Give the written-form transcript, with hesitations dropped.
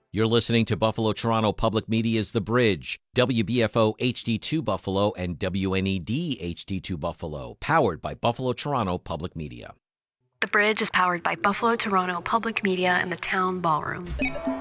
You're listening to Buffalo Toronto Public Media's The Bridge, WBFO HD2 Buffalo and WNED HD2 Buffalo, powered by Buffalo Toronto Public Media. The Bridge is powered by Buffalo Toronto Public Media and the Town Ballroom.